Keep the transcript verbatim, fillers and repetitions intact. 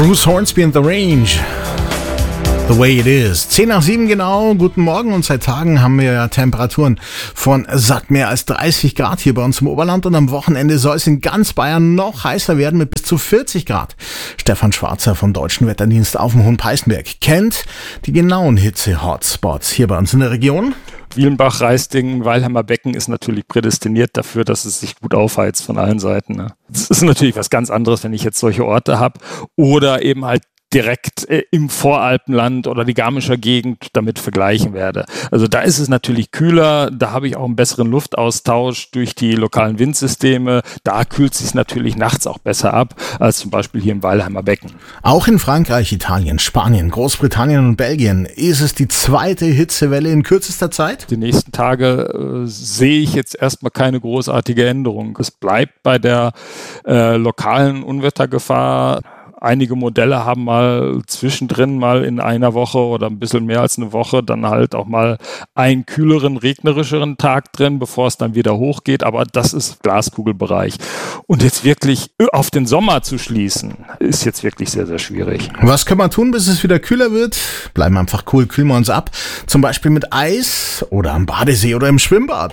Bruce Hornsby and the Range. The way it is. zehn nach sieben genau, guten Morgen, und seit Tagen haben wir ja Temperaturen von satt mehr als dreißig Grad hier bei uns im Oberland, und am Wochenende soll es in ganz Bayern noch heißer werden mit bis zu vierzig Grad. Stefan Schwarzer vom Deutschen Wetterdienst auf dem Hohen Peißenberg kennt die genauen Hitze-Hotspots hier bei uns in der Region. Wielenbach, Reisdingen, Weilheimer Becken ist natürlich prädestiniert dafür, dass es sich gut aufheizt von allen Seiten. Ne? Das ist natürlich was ganz anderes, wenn ich jetzt solche Orte habe oder eben halt direkt äh, im Voralpenland oder die Garmischer Gegend damit vergleichen werde. Also da ist es natürlich kühler, da habe ich auch einen besseren Luftaustausch durch die lokalen Windsysteme. Da kühlt es sich natürlich nachts auch besser ab als zum Beispiel hier im Weilheimer Becken. Auch in Frankreich, Italien, Spanien, Großbritannien und Belgien ist es die zweite Hitzewelle in kürzester Zeit? Die nächsten Tage äh, sehe ich jetzt erstmal keine großartige Änderung. Es bleibt bei der äh, lokalen Unwettergefahr. Einige Modelle haben mal zwischendrin mal in einer Woche oder ein bisschen mehr als eine Woche dann halt auch mal einen kühleren, regnerischeren Tag drin, bevor es dann wieder hochgeht. Aber das ist Glaskugelbereich. Und jetzt wirklich auf den Sommer zu schließen, ist jetzt wirklich sehr, sehr schwierig. Was kann man tun, bis es wieder kühler wird? Bleiben einfach cool, kühlen wir uns ab. Zum Beispiel mit Eis oder am Badesee oder im Schwimmbad.